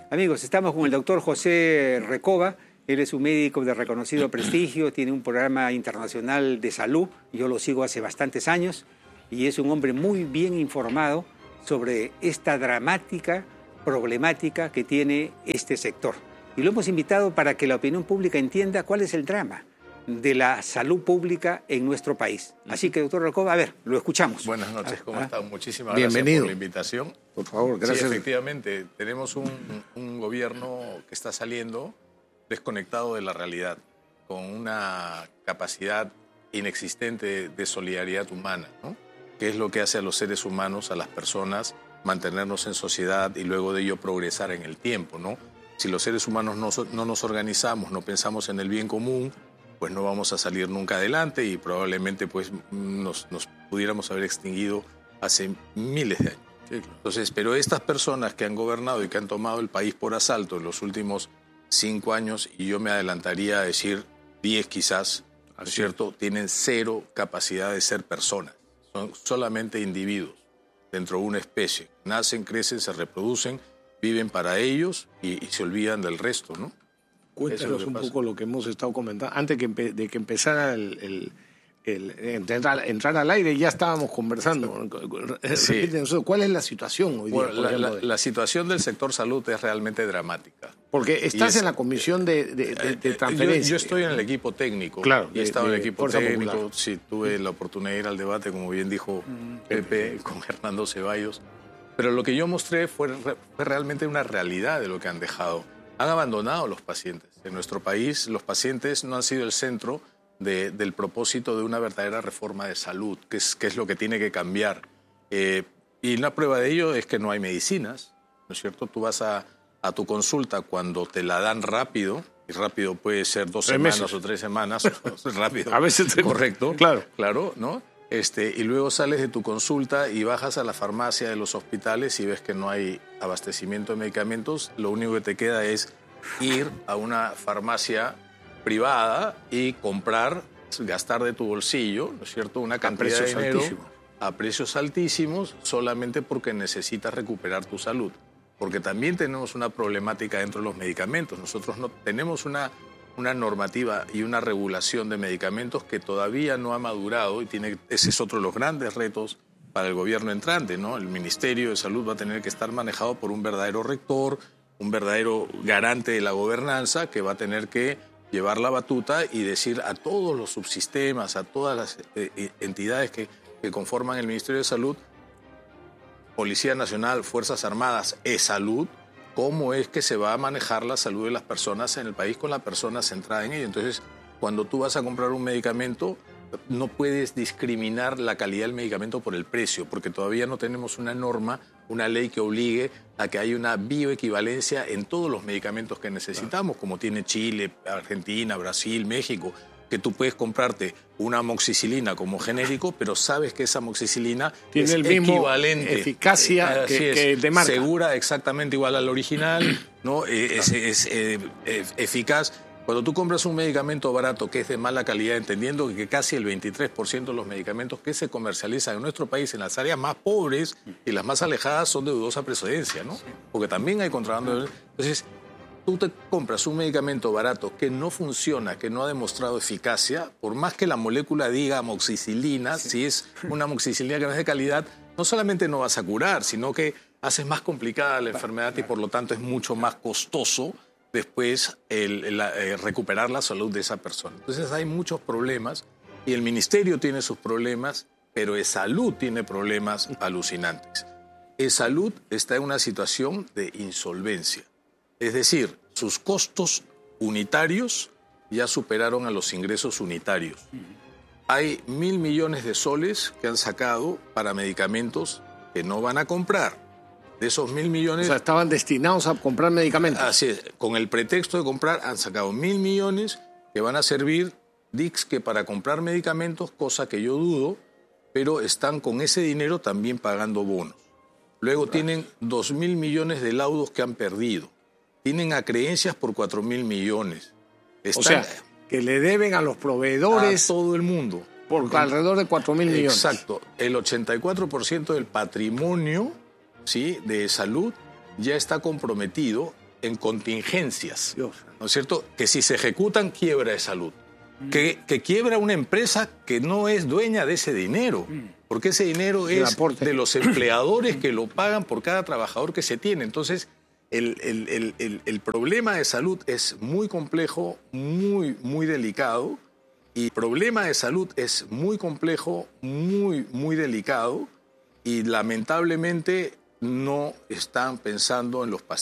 Amigos, estamos con el doctor José Recoba. Él es un médico de reconocido prestigio, tiene un programa internacional de salud. Yo lo sigo hace bastantes años y es un hombre muy bien informado sobre esta dramática problemática que tiene este sector. Y lo hemos invitado para que la opinión pública entienda cuál es el drama de la salud pública en nuestro país. Así que, doctor Recoba, a ver, lo escuchamos. Buenas noches, ¿cómo están? Muchísimas Bienvenido. gracias por la invitación. Por favor, gracias. Sí, efectivamente, tenemos un gobierno que está saliendo desconectado de la realidad, con una capacidad inexistente de solidaridad humana, ¿no? Que es lo que hace a los seres humanos, a las personas, mantenernos en sociedad y luego de ello progresar en el tiempo, ¿no? Si los seres humanos no nos organizamos, no pensamos en el bien común, pues no vamos a salir nunca adelante y probablemente pues nos pudiéramos haber extinguido hace miles de años. Sí, claro. Entonces, pero estas personas que han gobernado y que han tomado el país por asalto en los últimos 5 años, y yo me adelantaría a decir 10 quizás, ¿no es cierto?, tienen cero capacidad de ser personas. Son solamente individuos dentro de una especie. Nacen, crecen, se reproducen, viven para ellos y se olvidan del resto, ¿no? Cuéntanos un poco lo que hemos estado comentando. Antes de que empezara entrar al aire, ya estábamos conversando. Sí. ¿Cuál es la situación hoy día? Bueno, la situación del sector salud es realmente dramática. Porque estás en la comisión de transferencia. Yo estoy en el equipo técnico. Claro. Y he estado en el equipo técnico. Popular. Sí, tuve la oportunidad de ir al debate, como bien dijo Pepe, con Hernando Ceballos. Pero lo que yo mostré fue realmente una realidad de lo que han dejado. Han abandonado los pacientes. En nuestro país, los pacientes no han sido el centro del propósito de una verdadera reforma de salud, que es lo que tiene que cambiar. Y una prueba de ello es que no hay medicinas, ¿no es cierto? Tú vas a tu consulta cuando te la dan rápido, y rápido puede ser 2 semanas o 3 semanas, rápido. A veces correcto. Claro, ¿no? Y luego sales de tu consulta y bajas a la farmacia de los hospitales y ves que no hay abastecimiento de medicamentos. Lo único que te queda es ir a una farmacia privada y comprar, gastar de tu bolsillo, ¿no es cierto?, una cantidad de dinero a precios altísimos solamente porque necesitas recuperar tu salud. Porque también tenemos una problemática dentro de los medicamentos. Nosotros no tenemos una normativa y una regulación de medicamentos que todavía no ha madurado y ese es otro de los grandes retos para el gobierno entrante, ¿no? El Ministerio de Salud va a tener que estar manejado por un verdadero rector, un verdadero garante de la gobernanza que va a tener que llevar la batuta y decir a todos los subsistemas, a todas las entidades que conforman el Ministerio de Salud, Policía Nacional, Fuerzas Armadas, E-Salud, cómo es que se va a manejar la salud de las personas en el país con la persona centrada en ello. Entonces, cuando tú vas a comprar un medicamento, no puedes discriminar la calidad del medicamento por el precio, porque todavía no tenemos una norma, una ley que obligue a que haya una bioequivalencia en todos los medicamentos que necesitamos, como tiene Chile, Argentina, Brasil, México, que tú puedes comprarte una amoxicilina como genérico, pero sabes que esa amoxicilina tiene el mismo equivalente, eficacia que de marca. Segura, exactamente igual al original, ¿no? Es eficaz. Cuando tú compras un medicamento barato que es de mala calidad, entendiendo que casi el 23% de los medicamentos que se comercializan en nuestro país en las áreas más pobres y las más alejadas son de dudosa procedencia, ¿no? Porque también hay contrabando. Entonces, tú te compras un medicamento barato que no funciona, que no ha demostrado eficacia, por más que la molécula diga amoxicilina, si es una amoxicilina que no es de calidad, no solamente no vas a curar, sino que haces más complicada la enfermedad y por lo tanto es mucho más costoso después recuperar la salud de esa persona. Entonces hay muchos problemas y el ministerio tiene sus problemas, pero E-Salud tiene problemas alucinantes. E-Salud está en una situación de insolvencia. Es decir, sus costos unitarios ya superaron a los ingresos unitarios. Hay 1.000 millones de soles que han sacado para medicamentos que no van a comprar. De esos 1.000 millones... O sea, estaban destinados a comprar medicamentos. Así es. Con el pretexto de comprar, han sacado 1.000 millones que van a servir, que para comprar medicamentos, cosa que yo dudo, pero están con ese dinero también pagando bonos. Luego tienen 2.000 millones de laudos que han perdido. Tienen acreencias por 4.000 millones. O sea, que le deben a los proveedores... A todo el mundo. Por alrededor de 4.000 millones. Exacto. El 84% del patrimonio, ¿sí?, de salud ya está comprometido en contingencias, Dios. ¿no es cierto? Que si se ejecutan, quiebra de salud. Que quiebra una empresa que no es dueña de ese dinero, porque ese dinero es de los empleadores que lo pagan por cada trabajador que se tiene. Entonces, el problema de salud es muy complejo, muy delicado, y el problema de salud es muy complejo, muy delicado, y lamentablemente no están pensando en los pacientes.